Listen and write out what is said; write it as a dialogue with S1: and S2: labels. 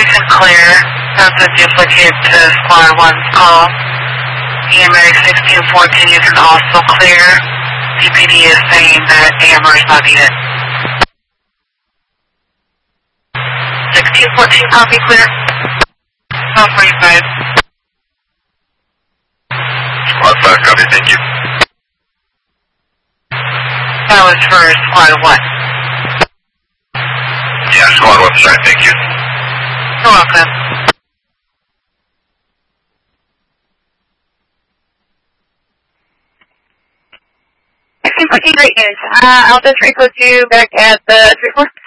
S1: you can clear. That's a duplicate to Squad 1's call. EMX 1614, you can also clear. CPD is saying that AMR is not needed. 1614, copy, clear. 1245.
S2: Squad 5, copy, thank you.
S1: That was for Squad 1.
S2: Yeah, Squad 1, sorry, thank you.
S1: You're welcome.
S3: Great news. I'll just report you back at the 3-4.